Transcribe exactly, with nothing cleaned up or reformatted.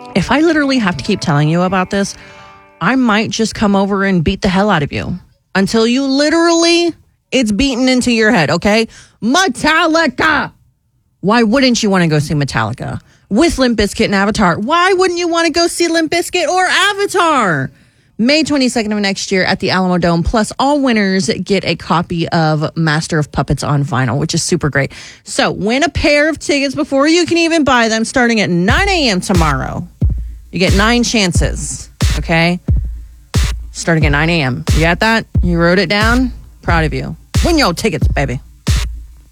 if I literally have to keep telling you about this, I might just come over and beat the hell out of you until you literally, it's beaten into your head, okay? Metallica! Why wouldn't you want to go see Metallica? With Limp Bizkit and Avatar. Why wouldn't you want to go see Limp Bizkit or Avatar? May twenty-second of next year at the Alamo Dome. Plus, all winners get a copy of Master of Puppets on vinyl, which is super great. So, win a pair of tickets before you can even buy them, starting at nine a.m. tomorrow. You get nine chances, okay? Starting at nine a.m. You got that? You wrote it down? Proud of you. Win your tickets, baby.